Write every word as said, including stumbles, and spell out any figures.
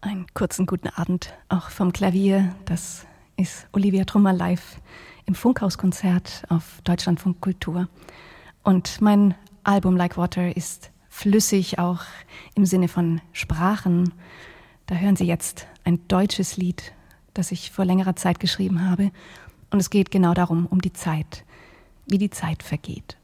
Einen kurzen guten Abend auch vom Klavier. Das ist Olivia Trummer live im Funkhauskonzert auf Deutschlandfunk Kultur. Und mein Album Like Water ist flüssig auch im Sinne von Sprachen. Da hören Sie jetzt ein deutsches Lied, das ich vor längerer Zeit geschrieben habe. Und es geht genau darum, um die Zeit, wie die Zeit vergeht.